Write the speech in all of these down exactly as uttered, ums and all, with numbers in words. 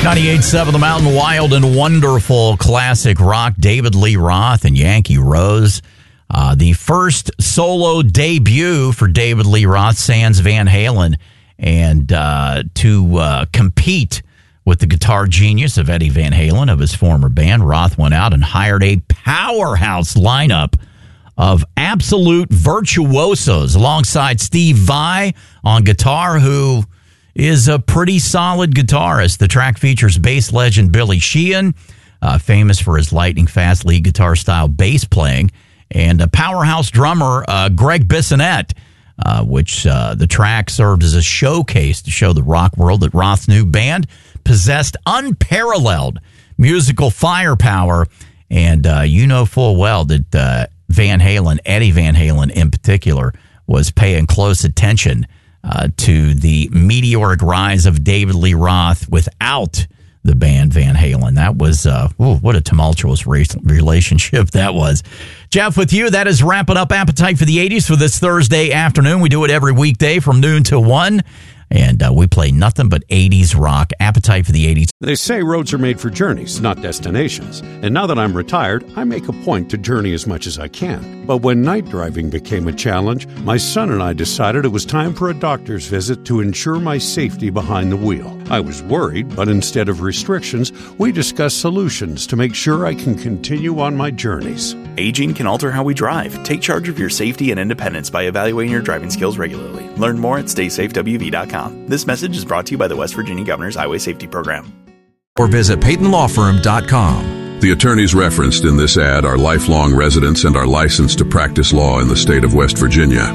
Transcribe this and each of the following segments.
ninety-eight point seven The Mountain, wild and wonderful classic rock. David Lee Roth and Yankee Rose. Uh, the first solo debut for David Lee Roth, sans Van Halen. And uh, to uh, compete with the guitar genius of Eddie Van Halen, of his former band, Roth went out and hired a powerhouse lineup of absolute virtuosos alongside Steve Vai on guitar, who is a pretty solid guitarist. The track features bass legend Billy Sheehan, uh, famous for his lightning-fast lead guitar-style bass playing, and a powerhouse drummer, uh, Greg Bissonette, uh, which uh, the track served as a showcase to show the rock world that Roth's new band possessed unparalleled musical firepower. And uh, you know full well that uh, Van Halen, Eddie Van Halen in particular, was paying close attention Uh, to the meteoric rise of David Lee Roth without the band Van Halen. That was, uh, ooh, what a tumultuous race, relationship that was. Jeff, with you, that is wrapping up Appetite for the eighties for this Thursday afternoon. We do it every weekday from noon to one, and uh, we play nothing but eighties rock. Appetite for the eighties. They say roads are made for journeys, not destinations. And now that I'm retired, I make a point to journey as much as I can. But when night driving became a challenge, my son and I decided it was time for a doctor's visit to ensure my safety behind the wheel. I was worried, but instead of restrictions, we discussed solutions to make sure I can continue on my journeys. Aging can alter how we drive. Take charge of your safety and independence by evaluating your driving skills regularly. Learn more at stay safe w v dot com. This message is brought to you by the West Virginia Governor's Highway Safety Program. Or visit peyton law firm dot com. The attorneys referenced in this ad are lifelong residents and are licensed to practice law in the state of West Virginia.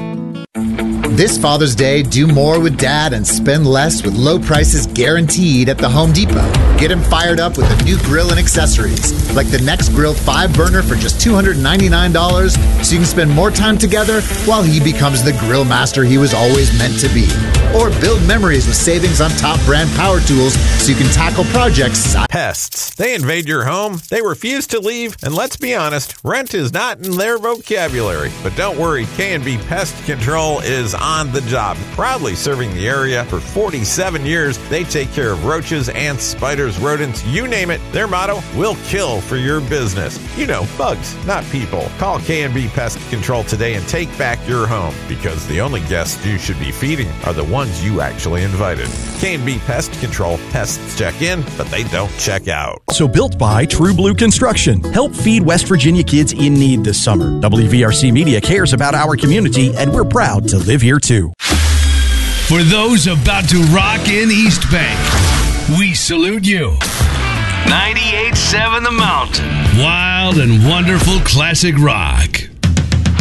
This Father's Day, do more with Dad and spend less with low prices guaranteed at the Home Depot. Get him fired up with a new grill and accessories, like the Next Grill five burner for just two hundred ninety-nine dollars, so you can spend more time together while he becomes the grill master he was always meant to be. Or build memories with savings on top brand power tools so you can tackle projects. Pests. They invade your home, they refuse to leave, and let's be honest, rent is not in their vocabulary. But don't worry, K and B Pest Control is on the job. Proudly serving the area for forty-seven years, they take care of roaches, ants, spiders, rodents, you name it. Their motto, we'll kill for your business. You know, bugs, not people. Call K and B Pest Control today and take back your home, because the only guests you should be feeding are the ones you actually invited. K and B Pest Control. Pests check in, but they don't check out. So built by True Blue Construction. Help feed West Virginia kids in need this summer. W V R C Media cares about our community, and we're proud to live here too. For those about to rock in East Bay, we salute you. ninety-eight point seven The Mountain. Wild and wonderful classic rock.